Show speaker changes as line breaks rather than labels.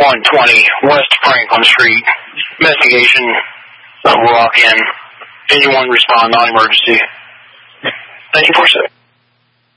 120 West Franklin Street. Investigation of walk-in. Anyone respond, non-emergency. 1947.